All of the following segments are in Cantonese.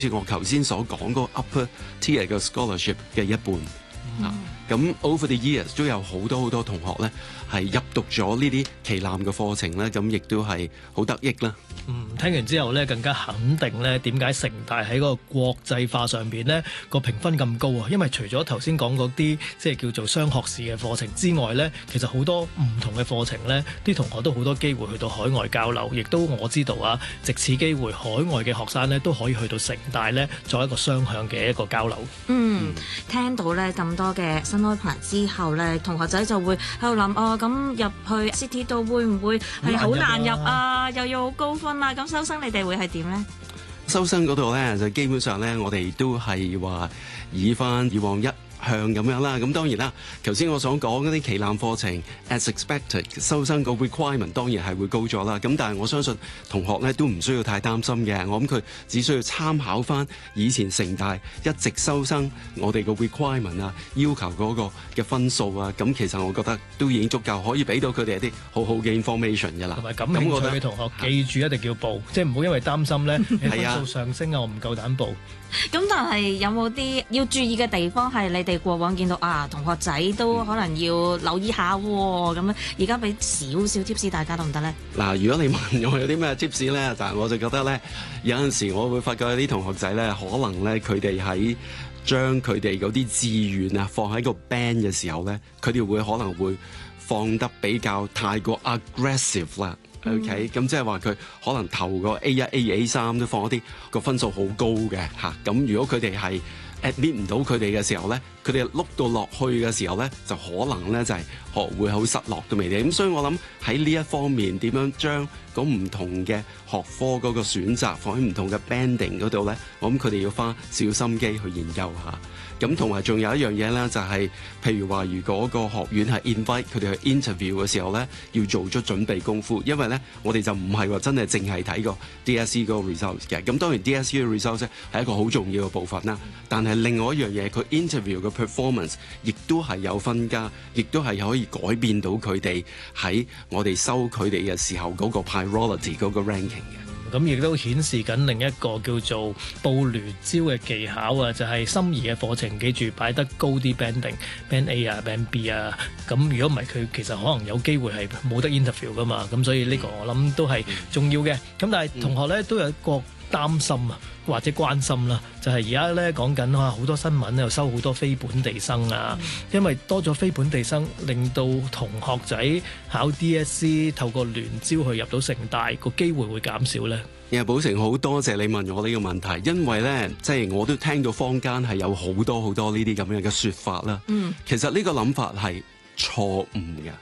似我頭先所講嗰個 upper tier 嘅 scholarship 嘅一半。咁 over the years 都有好多同學咧係入讀咗呢啲旗艦嘅課程咧，咁亦都係好得益啦。 聽完之後咧，更加肯定咧點解城大喺個國際化上邊咧個評分咁高啊！因為除咗頭先講嗰啲即係叫做雙學士嘅課程之外咧，其實好多唔同嘅課程咧，啲同學都好多機會去到海外交流，亦都我知道啊，藉此機會海外嘅學生咧都可以去到城大咧作一個雙向嘅一個交流。 聽到咧咁多嘅新安排之後咧，同學仔就會喺度諗咁入去 City 度會唔會係好難入啊？又要好高分啊？咁收生你哋會係點咧？ 收生嗰度咧就基本上咧，我哋都係話以翻以往一向咁樣啦，咁當然啦，頭先我所講嗰啲旗艦課程 as expected 收生個 requirement 當然係會高咗啦，咁但係我相信同學咧都唔需要太擔心嘅，我諗佢只需要參考翻以前城大一直收生我哋個 requirement 啊，要求嗰個嘅分數啊，咁其實我覺得都已經足夠可以俾到佢哋一啲好好嘅 information 嘅啦。 同埋感興趣嘅同學記住一定要報，即係唔好因為擔心咧分數上升啊，我唔夠膽報。 咁但係有冇啲要注意嘅地方係你哋過往見到同學仔都可能要留意下喎？咁樣而家俾少少 tips 大家得唔得咧？ 嗱，如果你問我有啲咩 tips 咧，但係我就覺得咧，有陣時我會發覺有啲同學仔咧，可能咧佢哋喺將佢哋嗰啲志願啊放喺個 band 嘅時候咧，佢哋可能會放得比較太過 aggressive 啦。OK，咁即係話佢可能頭個 A1、A2、A3都放一啲個分數好高嘅嚇，咁如果佢哋係 admit 唔到佢哋嘅時候咧，佢哋碌到落去嘅時候咧，就可能咧就係會好失落都未定。咁所以我諗喺呢一方面點樣將嗰唔同嘅學科嗰個選擇放喺唔同嘅 banding 嗰度咧，我諗佢哋要花少心機去研究下。咁同埋仲有一樣嘢咧，就係譬如話，如果個學院係 invite 佢哋去 interview 嘅時候咧，要做出準備功夫，因為咧我哋就唔係話真係淨係睇個 DSE 嗰個 results 嘅。咁當然 DSE 嘅 results 咧係一個好重要嘅部分啦，但係另外一樣嘢，佢 interview 嘅 performance 亦都係有分加，亦都係可以改變到佢哋喺我哋收佢哋嘅時候嗰個 priority 嗰個 ranking 嘅。 咁亦都顯示緊另一個叫做報聯招嘅技巧啊，就係心儀嘅課程，記住擺得高啲 banding，band A 啊 ，band B 啊。咁如果唔係，佢其實可能有機會係冇得 interview 噶嘛。咁所以呢個我諗都係重要嘅。咁但係同學咧都有一個擔心啊，或者關心啦，就係而家咧講緊好多新聞又收好多非本地生啊，因為多咗非本地生，令到同學仔考 DSE 透過聯招去入到城大個機會會減少咧。 寶成，好多謝你問我呢個問題，因為咧即係我都聽到坊間係有好多呢啲咁樣嘅說法啦。其實呢個諗法係錯誤嘅。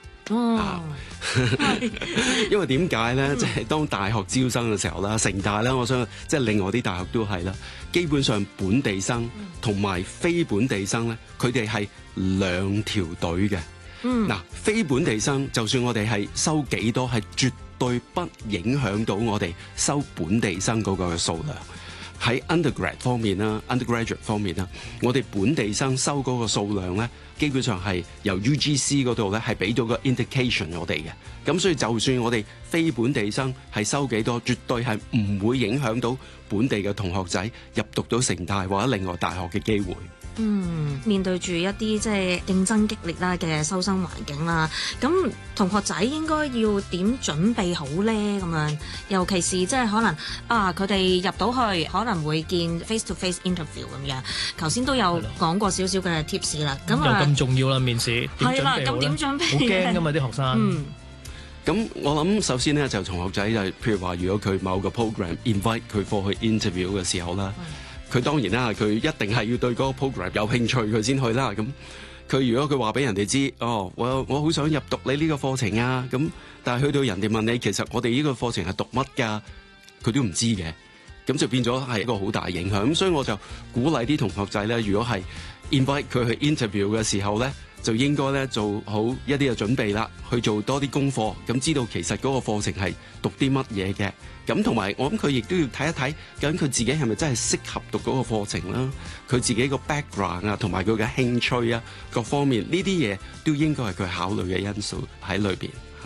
因為點解咧？即係當大學招生嘅時候啦，城大啦，我想即係另外啲大學都係啦。基本上本地生同埋非本地生咧，佢哋係兩條隊嘅。非本地生就算我哋係收幾多，係絕對不影響到我哋收本地生嗰個嘅數量。喺 undergrad 方面啦 ，undergraduate 方面啦，我哋本地生收嗰個數量咧，基本上係由 UGC 嗰度咧係俾到個 indication 我哋嘅。咁所以就算我哋非本地生係收幾多，絕對係唔會影響到本地嘅同學仔入讀到城大或者另外大學嘅機會。 面對住一啲即係競爭激烈啦嘅收生環境啦，咁同學仔應該要點準備好呢？咁樣，尤其是即係可能佢哋入到去可能會見 face to face interview 咁樣。頭先都有講過少少嘅 tips 啦。咁又咁重要啦，面試係啦，咁點準備？ 好驚㗎嘛啲學生。 咁我諗首先咧就同學仔就譬如話，如果佢某個 program invite 佢過去 interview 嘅時候啦。佢當然啦，佢一定係要對嗰個 program 有興趣，佢先去啦。咁佢如果佢話俾人哋知，我好想入讀你呢個課程啊，咁但係去到人哋問你，其實我哋呢個課程係讀乜㗎？佢都唔知嘅，咁就變咗係一個好大影響。咁所以我就鼓勵啲同學仔咧，如果係 invite 佢去 interview 嘅時候咧，就應該咧做好一啲嘅準備啦，去做多啲功課，咁知道其實嗰個課程係讀啲乜嘢嘅。咁同埋我諗佢亦都要睇一睇，究竟佢自己係咪真係適合讀嗰個課程啦？佢自己個 background 啊，同埋佢嘅興趣啊，各方面呢啲嘢都應該係佢考慮嘅因素喺裏邊。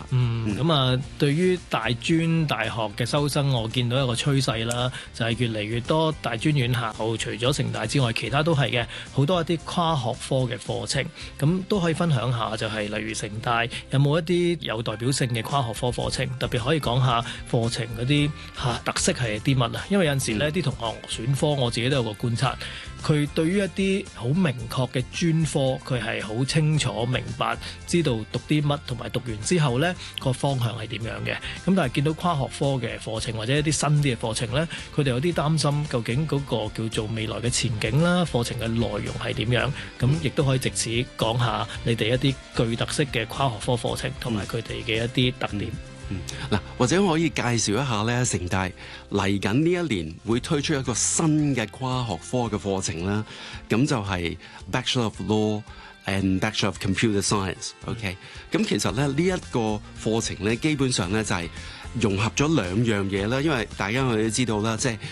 咁啊，對於大專大學嘅收生，我見到一個趨勢啦，就係越嚟越多大專院校，除咗城大之外，其他都係嘅，好多一啲跨學科嘅課程，咁都可以分享下，就係例如城大有冇一啲有代表性嘅跨學科課程，特別可以講下課程嗰啲特色係啲乜啊？因為有陣時呢啲同學選科，我自己都有個觀察。佢對於一啲好明確嘅專科，佢係好清楚明白，知道讀啲乜，同埋讀完之後呢個方向係點樣嘅。咁但係見到跨學科嘅課程或者一啲新啲嘅課程呢，佢哋有啲擔心究竟嗰個叫做未來嘅前景啦，課程嘅內容係點樣。咁亦都可以藉此講下你哋一啲具特色嘅跨學科課程同埋佢哋嘅一啲特點。 嗱，或者可以介紹一下咧，城大嚟緊呢一年會推出一個新嘅跨學科嘅課程啦。咁就係 Bachelor of Law and Bachelor of Computer Science。OK， 咁其實咧呢一個課程咧，基本上咧就係融合咗兩樣嘢啦。因為大家我哋都知道啦，即係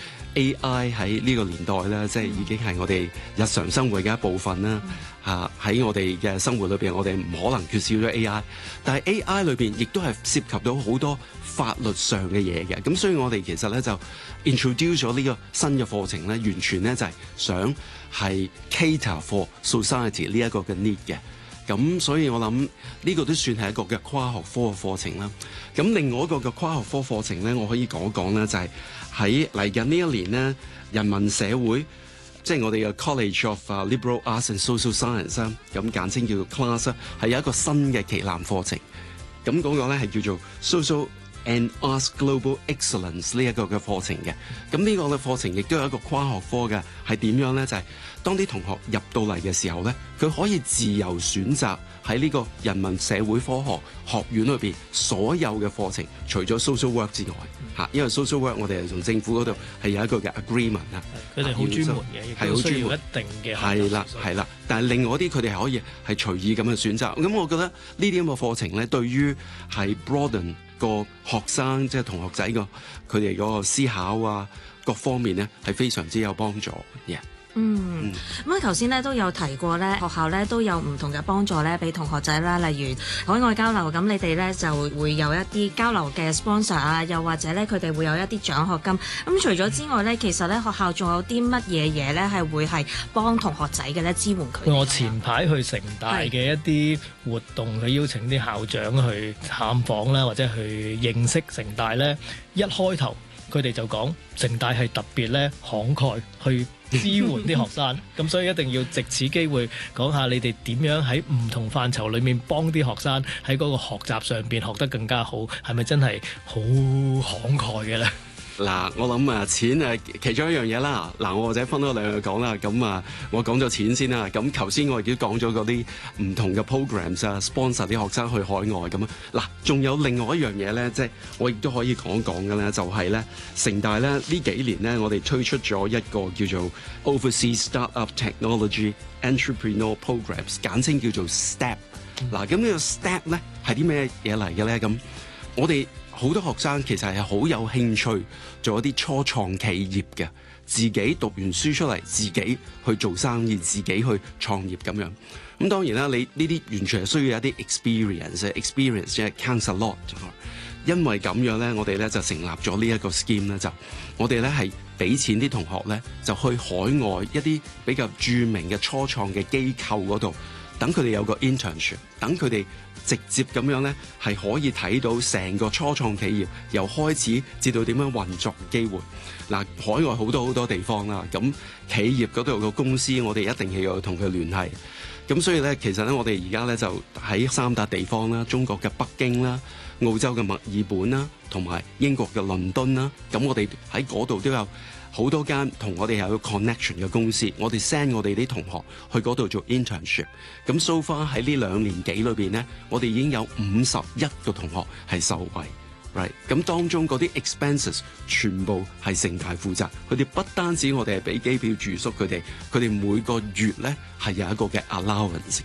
AI 喺呢個年代咧，即係已經係我哋日常生活嘅一部分啦。喺我哋嘅生活裏邊，我哋唔可能缺少咗 AI， 但係 AI 裏邊亦都係涉及到好多法律上嘅嘢嘅。咁所以我哋其實咧就 introduce 咗呢個新嘅課程咧，完全咧就係想係 cater for society 呢一個嘅 need 嘅。咁所以我諗呢個都算係一個嘅跨學科嘅課程啦。咁另外一個嘅跨學科課程咧，我可以講一講咧，就係喺嚟緊呢一年咧，人文社會。即係我哋嘅 College of Liberal Arts and Social Science 啦，咁簡稱叫做 Class 啦，係有一個新嘅旗艦課程。咁嗰個咧係叫做 Social and Arts Global Excellence 呢一個嘅課程嘅。咁呢個嘅課程亦都有一個跨學科嘅，係點樣咧？就係當啲同學入到嚟嘅時候咧，佢可以自由選擇喺呢個人文社會科學學院裏邊所有嘅課程，除咗 social work 之外，因為 social work 我哋係從政府嗰度係有一個嘅 agreement 啊， 佢哋好專門嘅，亦都需要一定嘅係啦。但係另外啲佢哋係可以係隨意咁去選擇。咁我覺得呢啲咁嘅課程咧，對於係 broaden 個學生即係同學仔個佢哋嗰個思考啊各方面咧係非常之有幫助嘅。 咁啊頭先咧都有提過咧，學校咧都有唔同嘅幫助咧，俾同學仔啦，例如海外交流，咁你哋咧就會有一啲交流嘅 sponsor 啊，又或者咧佢哋會有一啲獎學金。咁除咗之外咧，其實咧學校仲有啲乜嘢嘢咧係會係幫同學仔嘅咧，支援佢。 我前排去城大嘅一啲活動，去邀請啲校長去探訪啦，或者去認識城大咧，一開頭佢哋就講城大係特別咧慷慨去支援啲學生，咁所以一定要藉此機會講下你哋點樣喺唔同範疇裏面幫啲學生喺嗰個學習上邊學得更加好，係咪真係好慷慨嘅咧？ 嗱，我諗錢其中一樣嘢啦。嗱，我或者分開兩樣講啦。咁我講咗錢先啦。咁頭先我亦都講咗嗰啲唔同嘅 programs 啊 ，sponsor 啲學生去海外咁啊。嗱，仲有另外一樣嘢咧，即係我亦都可以講講嘅咧，就係咧城大咧呢幾年咧，我哋推出咗一個叫做 Overseas Startup Technology Entrepreneur Programs， 簡稱叫做 STEP。嗱，咁呢個 STEP 咧係啲咩嘢嚟嘅咧？咁我哋好多學生其實係好有興趣做一啲初創企業嘅，自己讀完書出嚟，自己去做生意，自己去創業咁樣。咁當然啦，你呢啲完全係需要一啲 experience 即係 counts a lot。因為咁樣咧，我哋咧就成立咗呢一個 scheme 咧，就我哋咧係俾錢啲同學咧，就去海外一啲比較著名嘅初創嘅機構嗰度，等佢哋有個 internship， 等佢哋直接咁樣咧，係可以睇到成個初創企業由開始至到點樣運作嘅機會。嗱，海外好多地方啦，咁企業嗰度個公司，我哋一定係要同佢聯繫。咁所以咧，其實咧，我哋而家咧就喺3笪地方啦，中國嘅北京啦、澳洲嘅墨爾本啦，同埋英國嘅倫敦啦。咁我哋喺嗰度都有好多間同我哋有個 connection 嘅公司，我哋 send 我哋啲同學去嗰度做 internship。咁 so far 喺呢2年幾裏邊咧，我哋已經有51個同學係受惠。Right， 咁當中嗰啲 expenses 全部係城大負責，佢哋不單止我哋係俾機票住宿佢哋每個月咧係有一個嘅 allowance 嘅。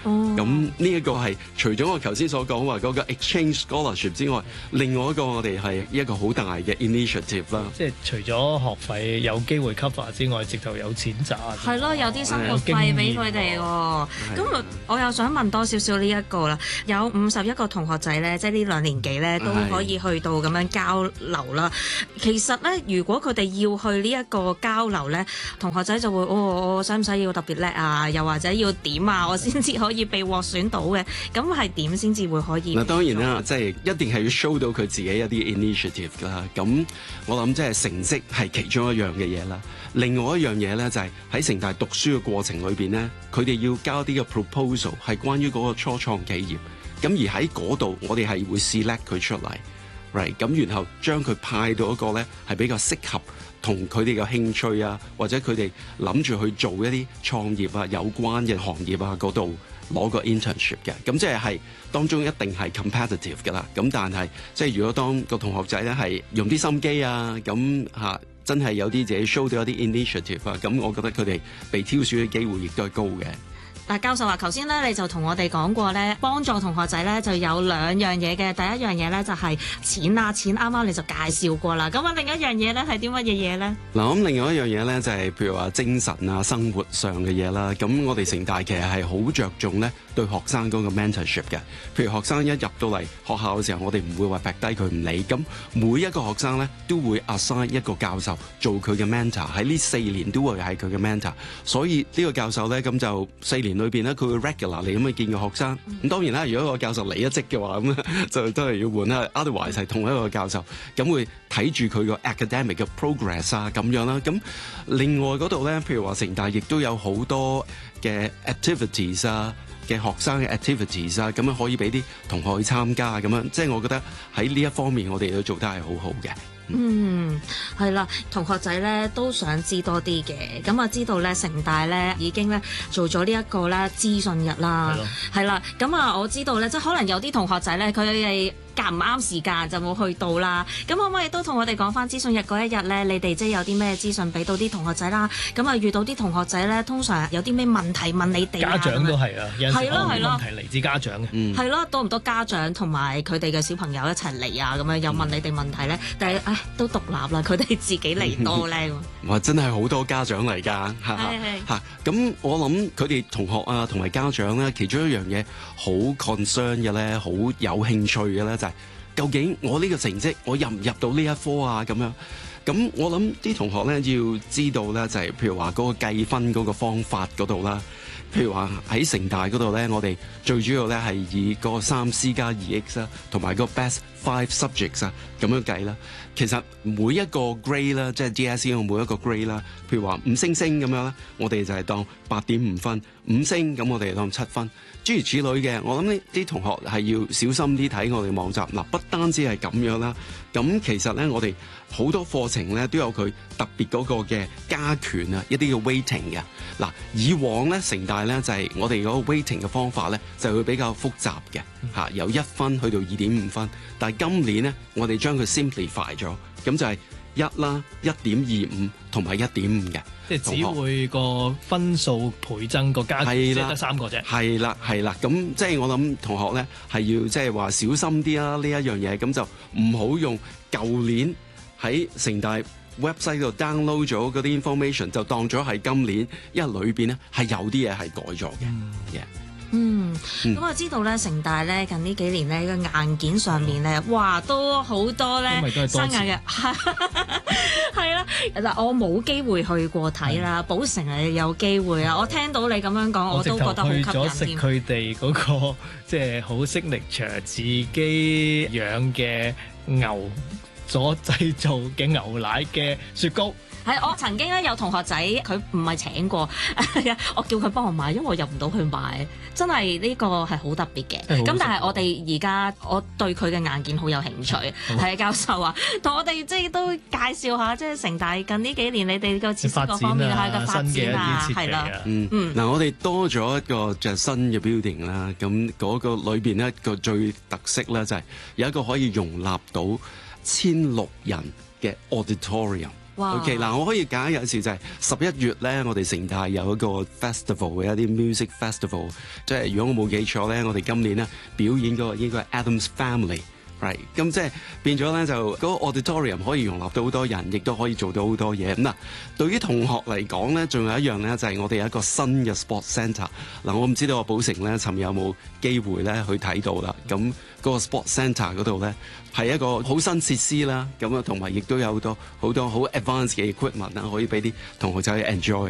咁呢一個係除咗我頭先所講話嗰個 exchange scholarship 之外，另外一個我哋係一個好大嘅 initiative 啦。 即係除咗學費有機會 cover 之外，直頭有錢賺。 係咯，有啲生活費俾佢哋喎。咁我又想問多少少呢一個啦。有51個同學仔咧，即係呢2年幾咧都可以去到咁樣交流啦。其實咧，如果佢哋要去呢一個交流咧，同學仔就會我使唔使要特別叻啊？又或者要點啊？我先至可以被獲選到嘅。咁係點先至會可以？ 嗱，當然啦，即係一定係要 show 到佢自己一啲 initiative 啦。咁我諗即係成績係其中一樣嘅嘢啦。另外一樣嘢咧就係喺城大讀書嘅過程裏邊咧，佢哋要交啲嘅 proposal 係關於嗰個初創企業。咁而喺嗰度，我哋係會 select 佢出嚟，right？咁然後將佢派到一個咧係比較適合同佢哋嘅興趣啊，或者佢哋諗住去做一啲創業啊有關嘅行業啊嗰度攞個 internship 嘅。咁即係當中一定係 competitive 㗎啦。咁但係即係如果當個同學仔咧係用啲心機啊，咁真係有啲自己 show 到一啲 initiative 啊，咁我覺得佢哋被挑選嘅機會亦都係高嘅。 嗱，教授話頭先咧，你就同我哋講過咧，幫助同學仔咧就有2樣嘢嘅。第一樣嘢咧就係錢啊，錢啱啱你就介紹過啦。咁啊，另一樣嘢咧係啲乜嘢嘢咧？嗱， 咁另外一樣嘢咧就係譬如話精神啊、生活上嘅嘢啦。咁我哋城大其實係好着重咧對學生嗰個 mentorship 嘅。譬如學生一入到嚟學校嘅時候，我哋唔會話劈低佢唔理。咁每一個學生咧都會 assign 一個教授做佢嘅 mentor，喺呢4年都會係佢嘅 mentor。所以呢個教授咧咁就4年裏邊咧，佢會 regular 嚟咁去見個學生。咁當然啦，如果個教授離一職嘅話，咁就都係要換啦。Otherwise 係同一個教授，咁會睇住佢個 academic 嘅 progress 啊咁樣啦。咁另外嗰度咧，譬如話城大亦都有好多嘅 activities 啊，嘅學生嘅 activities 啊，咁樣可以俾啲同學去參加咁樣。即係我覺得喺呢一方面，我哋都做得係好好嘅。 係啦，同學仔咧都想知多啲嘅，咁啊知道咧城大咧已經咧做咗呢一個咧資訊日啦，係啦，咁啊我知道咧，即係可能有啲同學仔咧佢哋夾唔啱時間就冇去到啦，咁可唔可以都同我哋講翻資訊日嗰一日咧，你哋即係有啲咩資訊俾到啲同學仔啦？咁啊遇到啲同學仔咧，通常有啲咩問題問你哋啊？ 家長都係啊，有陣時問題嚟自家長嘅， 係咯，多唔多家長同埋佢哋嘅小朋友一齊嚟啊？咁樣又問你哋問題咧，但係都獨立啦，佢哋自己嚟多咧。 哇！真係好多家長嚟㗎，嚇咁我諗佢哋同學啊同埋家長咧，其中一樣嘢好 concern 嘅咧，好有興趣嘅咧，就係究竟我呢個成績我入唔入到呢一科啊？咁樣咁我諗啲同學咧要知道咧，就係譬如話嗰個計分嗰個方法嗰度啦。譬如話喺城大嗰度咧，我哋最主要咧係以個3C+2X 啦，同埋個 best 5 subjects 啊咁樣計啦。其實每一個 grade 啦，即係 DSE 嘅每一個 grade 啦，譬如話5星星咁樣啦，我哋就係當8.5分，5星咁我哋當7分，諸如此類嘅。我諗呢啲同學係要小心啲睇我哋網站嗱，不單止係咁樣啦。咁其實咧，我哋好多課程咧都有佢特別嗰個嘅加權啊，一啲嘅 weighting 嘅嗱。以往咧城大咧就係我哋嗰個 weighting 嘅方法咧就會比較複雜嘅嚇，由1分去到2.5分。但係今年咧，我哋將佢 simplify 咗，咁就係1啦、1.25同埋1.5嘅。 即係只會個分數倍增個加權，即係得3個啫。係啦。 咁即係我諗同學咧係要即係話小心啲啦呢一樣嘢，咁就唔好用舊年喺城大 website 度 download 咗嗰啲 information 就當咗係今年，因為裏邊咧係有啲嘢係改咗嘅。 咁我知道咧，城大咧近呢幾年咧個硬件上面咧，哇都好多咧新嘅，係啦。嗱，我冇機會去過睇啦，寶城係有機會啊。我聽到你咁樣講，我都覺得好吸引。 去咗食佢哋嗰個即係好signature自己養嘅牛所製造嘅牛奶嘅雪糕。 係，我曾經咧有同學仔，佢唔係請過，我叫佢幫我買，因為我入唔到去買，真係呢個係好特別嘅。咁但係我哋而家，我對佢嘅硬件好有興趣。係教授啊，同我哋即係都介紹下，即係城大近呢幾年你哋個設施各方面係個發展啊，係啦。 嗱，我哋多咗一個就係新嘅 building 啦，咁嗰個裏邊咧個最特色咧就係有一個可以容納到1600人嘅 auditorium。 哇 OK 嗱，我可以揀有時就係11月咧，我哋城大有一個 festival 嘅一啲 music festival， 即係如果我冇記錯咧，我哋今年咧表演嗰個應該係 Adams Family。Right， 咁即係變咗咧，就嗰個 auditorium 可以容納到好多人，亦都可以做到好多嘢。咁嗱，對於同學嚟講咧，仲有一樣咧，就係我哋有一個新嘅 sports centre。嗱，我唔知道阿寶成咧，尋日有冇機會咧去睇到啦。咁嗰個 sports centre 嗰度咧，係一個好新設施啦。咁啊，同埋亦都有好多好 advanced 嘅 equipment 啦，可以俾啲同學仔去 enjoy。